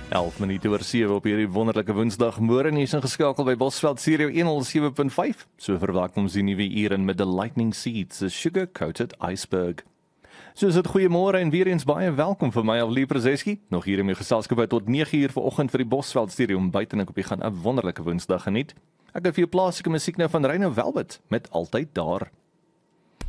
11 minute oor 7 op hierdie wonderlike Woensdag. Môre is ingeskakel by Bosveld Stereo 107.5. So verwelkom ons die nuwe uur in met The Lightning Seeds, 'n sugar-coated iceberg. Soos dit goeiemôre en weer eens baie welkom vir my Allie Prezeski. Nog hier in my geselskap tot 9 uur vanoggend vir die Bosveld Stereo om buite en ek op die gaan 'n wonderlike Woensdag geniet. Ek het vir jou plaaslike musiek nou van Reino Velvet met Altyd Daar.